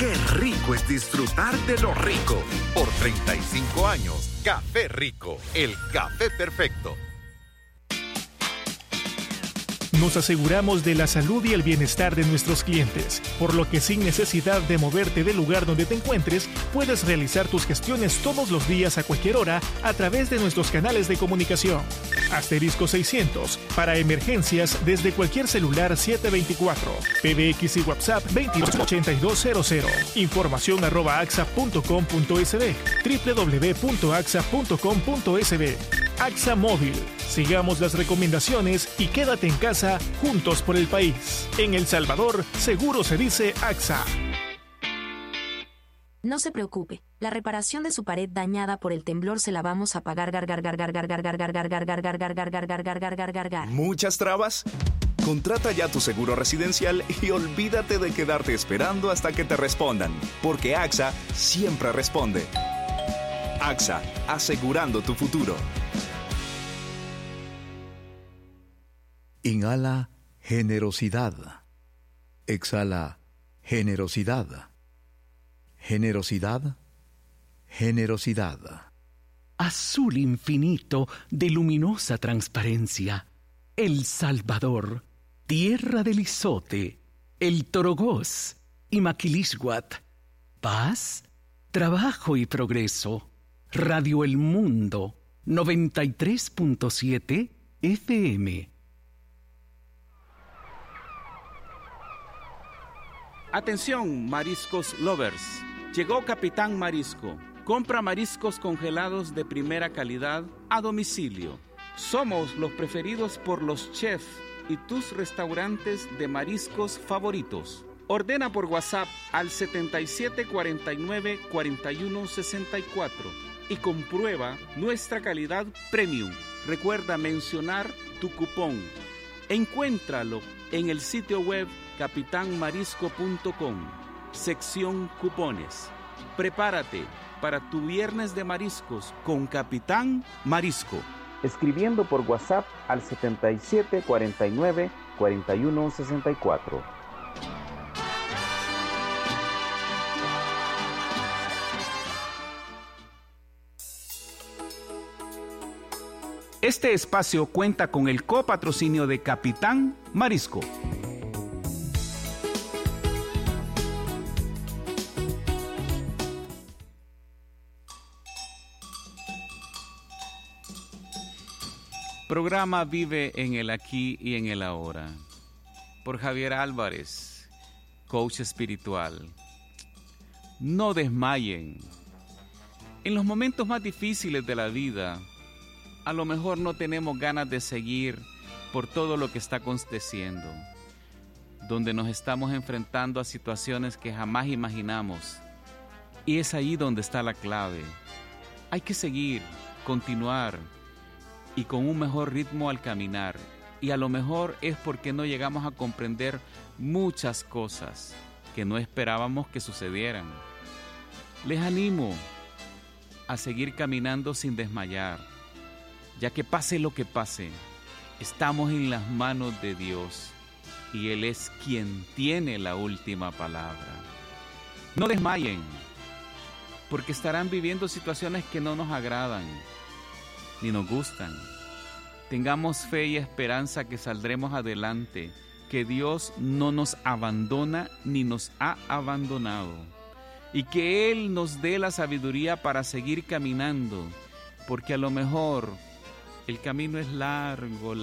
Qué rico es disfrutar de lo rico. Por 35 años, Café Rico, el café perfecto. Nos aseguramos de la salud y el bienestar de nuestros clientes, por lo que sin necesidad de moverte del lugar donde te encuentres, puedes realizar tus gestiones todos los días a cualquier hora a través de nuestros canales de comunicación. Asterisco 600, para emergencias desde cualquier celular 724, PBX y WhatsApp 228200, información @axa.com.sb, www.axa.com.sb. AXA Móvil. Sigamos las recomendaciones y quédate en casa juntos por el país. En El Salvador, seguro se dice AXA. No se preocupe, la reparación de su pared dañada por el temblor se la vamos a pagar. ¿Muchas trabas? Contrata ya tu seguro residencial y olvídate de quedarte esperando hasta que te respondan, porque AXA siempre responde. AXA, asegurando tu futuro. Inhala generosidad. Exhala generosidad. Generosidad, generosidad. Azul infinito de luminosa transparencia. El Salvador, tierra del Izote, el Torogós y Maquilisguat. Paz, trabajo y progreso. Radio El Mundo, 93.7 FM. Atención, mariscos lovers. Llegó Capitán Marisco. Compra mariscos congelados de primera calidad a domicilio. Somos los preferidos por los chefs y tus restaurantes de mariscos favoritos. Ordena por WhatsApp al 7749-4164 y comprueba nuestra calidad premium. Recuerda mencionar tu cupón. Encuéntralo en el sitio web capitanmarisco.com, sección cupones. Prepárate para tu viernes de mariscos con Capitán Marisco. Escribiendo por WhatsApp al 7749-4164. Este espacio cuenta con el copatrocinio de Capitán Marisco. Programa Vive en el Aquí y en el Ahora. Por Javier Álvarez, coach espiritual. No desmayen. En los momentos más difíciles de la vida, a lo mejor no tenemos ganas de seguir por todo lo que está aconteciendo, donde nos estamos enfrentando a situaciones que jamás imaginamos. Y es ahí donde está la clave. Hay que seguir, continuar y con un mejor ritmo al caminar. Y a lo mejor es porque no llegamos a comprender muchas cosas que no esperábamos que sucedieran. Les animo a seguir caminando sin desmayar, ya que pase lo que pase, estamos en las manos de Dios y Él es quien tiene la última palabra. No desmayen, porque estarán viviendo situaciones que no nos agradan ni nos gustan. Tengamos fe y esperanza que saldremos adelante, que Dios no nos abandona ni nos ha abandonado, y que Él nos dé la sabiduría para seguir caminando, porque a lo mejor el camino es largo,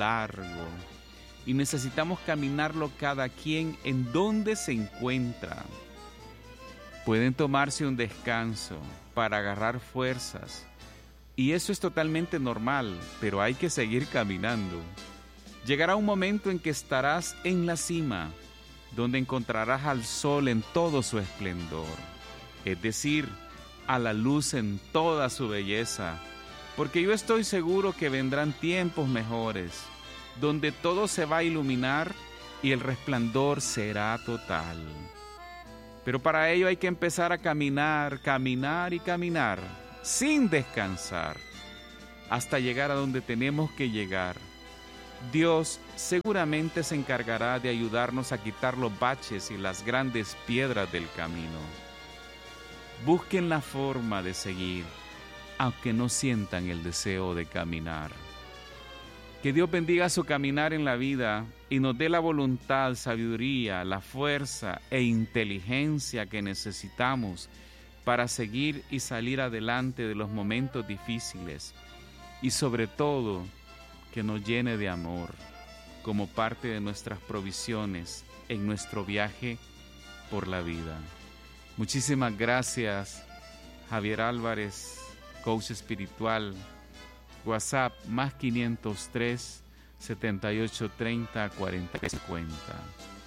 y necesitamos caminarlo cada quien en donde se encuentra. Pueden tomarse un descanso para agarrar fuerzas, y eso es totalmente normal, pero hay que seguir caminando. Llegará un momento en que estarás en la cima, donde encontrarás al sol en todo su esplendor, es decir, a la luz en toda su belleza, porque yo estoy seguro que vendrán tiempos mejores, donde todo se va a iluminar y el resplandor será total. Pero para ello hay que empezar a caminar y caminar, sin descansar, hasta llegar a donde tenemos que llegar. Dios seguramente se encargará de ayudarnos a quitar los baches y las grandes piedras del camino. Busquen la forma de seguir, aunque no sientan el deseo de caminar. Que Dios bendiga su caminar en la vida y nos dé la voluntad, sabiduría, la fuerza e inteligencia que necesitamos para seguir y salir adelante de los momentos difíciles. Y sobre todo, que nos llene de amor como parte de nuestras provisiones en nuestro viaje por la vida. Muchísimas gracias, Javier Álvarez, coach espiritual. WhatsApp +503 7830 4050.